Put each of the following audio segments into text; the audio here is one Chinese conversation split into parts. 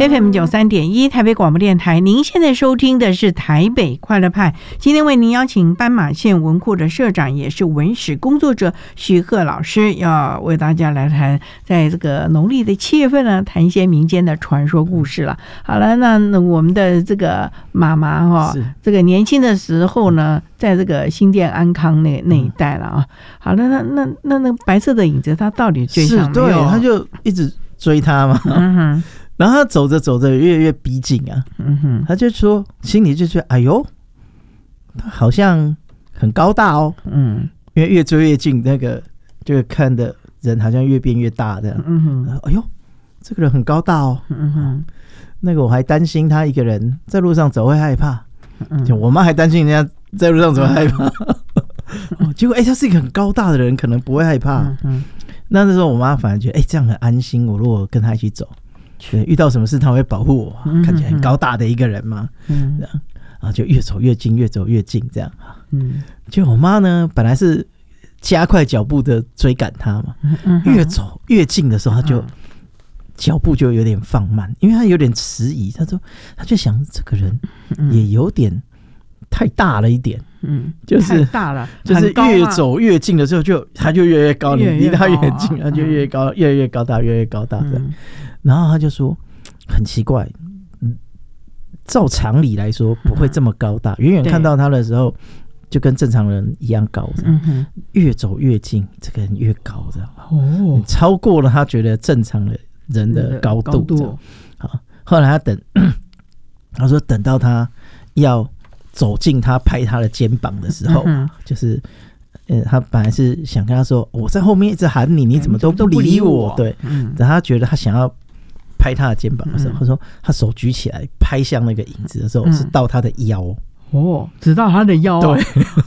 FM93.1 台北广播电台，您现在收听的是台北快乐派。今天为您邀请斑马线文库的社长，也是文史工作者徐鹤老师，要为大家来谈，在这个农历的7月份呢，谈一些民间的传说故事了。好了，那我们的这个妈妈这个年轻的时候呢，在这个新店安康那一带了啊。好了，那白色的影子，他到底追上没有？ 对，他就一直追他嘛。然后他走着走着越来越逼近啊，他就说心里就觉得哎呦，他好像很高大哦，因为越追越近，那个就看的人好像越变越大这样，哎呦，这个人很高大哦，那个我还担心他一个人在路上走会害怕，就我妈还担心人家在路上走会害怕，结果他是一个很高大的人，可能不会害怕，那时候我妈反而觉得这样很安心，我如果跟他一起走。遇到什么事他会保护我，看起来很高大的一个人嘛，这样啊，就越走越近，越走越近，这样。就我妈呢，本来是加快脚步的追赶他嘛，越走越近的时候，他就脚步就有点放慢，因为他有点迟疑。他就想这个人也有点太大了一点，就是太大了， 就是越走越近的时候，他就越来越高，你离他越近，他就越高，越来越高大，越来越高大这样。然后他就说很奇怪，照常理来说不会这么高大，远远看到他的时候就跟正常人一样高，越走越近，这个人越高，这样超过了他觉得正常的人的高度。好，后来他说等到他要走近他拍他的肩膀的时候，就是他本来是想跟他说我在后面一直喊你，你怎么都不理我，对，然后他觉得他想要拍他的肩膀的时候，他说他手举起来拍向那个影子的时候，是到他的腰， 直到他的腰， 对，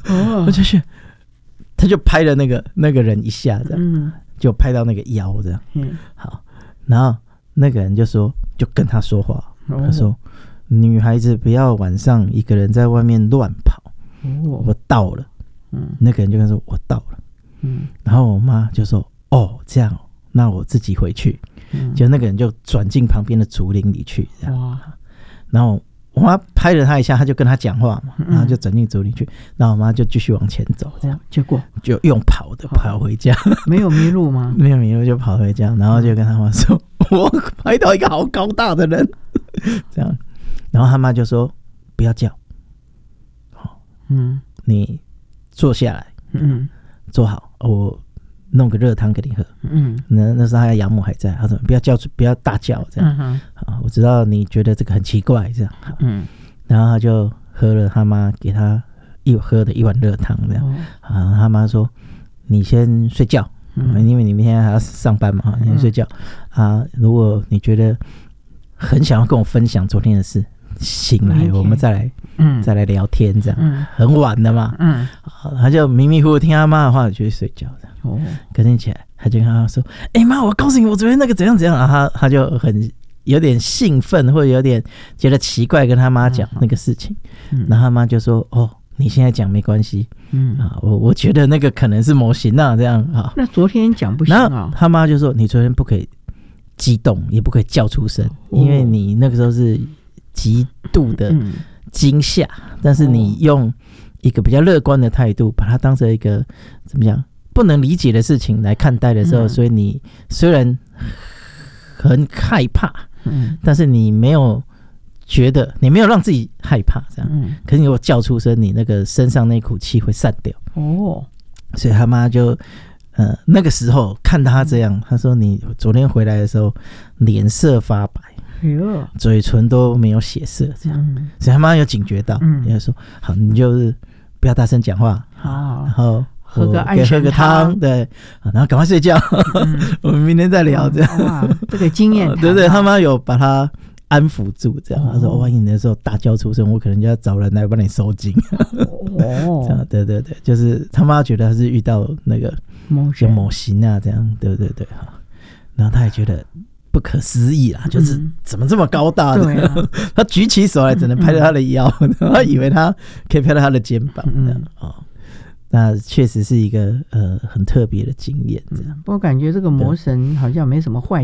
他就拍了那个人一下，这样，就拍到那个腰这样，好，然后那个人就跟他说话，他说女孩子不要晚上一个人在外面乱跑，我到了，那个人就跟他说我到了，然后我妈就说这样，那我自己回去，就那个人就转进旁边的竹林里去，这样，然后我妈拍了他一下，他就跟他讲话嘛，然后就转进竹林去，然后我妈就继续往前走，这样， 结果就用跑的跑回家， 没有迷路吗？ 没有迷路就跑回家，然后就跟他妈说我拍到一个好高大的人，这样，然后他妈就说不要叫，你坐下来，坐好，我弄个热汤给你喝，那时候他的养母还在，他说不要大叫，这样，我知道你觉得这个很奇怪，这样，然后他就喝了他妈给他喝的一碗热汤，这样，他妈说你先睡觉，因为你明天还要上班嘛，你先睡觉啊，如果你觉得很想要跟我分享昨天的事，醒来我们再来聊天，这样，很晚了嘛，他就迷迷糊糊听他妈的话就去睡觉，这样，隔天起来他就跟他说妈，我告诉你我昨天那个怎样怎样啊，他就有点兴奋或者有点觉得奇怪，跟他妈讲那个事情，然后他妈就说你现在讲没关系，我觉得那个可能是模型啊，这样啊， 那昨天讲不行啊， 然后他妈就说你昨天不可以激动，也不可以叫出声，因为你那个时候是极度的惊吓，但是你用一个比较乐观的态度把它当成一个怎么讲不能理解的事情来看待的时候，所以你虽然很害怕，但是你没有觉得你没有让自己害怕，这样，可是你如果叫出声，你那个身上那股气会散掉，所以他妈就那个时候看他这样，他说你昨天回来的时候脸色发白，嘴唇都没有血色，这样，所以他妈有警觉到，就说好，你就是不要大声讲话，然后喝个汤，对，然后赶快睡觉，我们明天再聊，这样，这个经验，对，他妈有把他安抚住，这样，他说万一你那时候大叫出声，我可能就要找人来帮你收惊，这样，对，就是他妈觉得他是遇到那个有某型啊，这样，对，然后他也觉得不可思议啦，就是怎么这么高大的，他举起手来只能拍到他的腰，他以为他可以拍到他的肩膀，这样，那确实是一个很特别的经验，这样。 不过感觉这个魔神好像没什么坏